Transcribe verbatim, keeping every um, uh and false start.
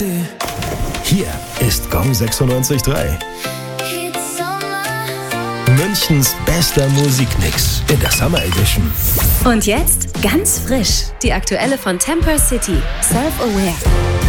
Hier ist Gong sechsundneunzig Komma drei. Münchens bester Musikmix in der Summer Edition. Und jetzt ganz frisch, die aktuelle von Temper City, Self-Aware.